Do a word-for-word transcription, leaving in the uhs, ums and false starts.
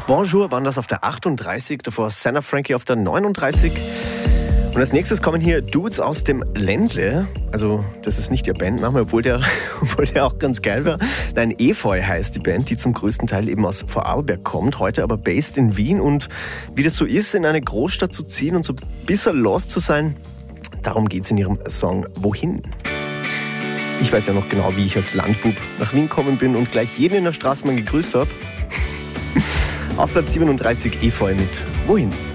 Bonjour waren das auf der achtunddreißig, davor Senna Frankie auf der neununddreißig. Und als nächstes kommen hier Dudes aus dem Ländle. Also das ist nicht ihr Bandname, obwohl der, obwohl der auch ganz geil war. Nein, Efeu heißt die Band, die zum größten Teil eben aus Vorarlberg kommt, heute aber based in Wien. Und wie das so ist, in eine Großstadt zu ziehen und so ein bisschen lost zu sein, darum geht es in ihrem Song Wohin. Ich weiß ja noch genau, wie ich als Landbub nach Wien gekommen bin und gleich jeden in der Straßenbahn gegrüßt habe. Auf Platz siebenunddreißig Efeu mit Wohin.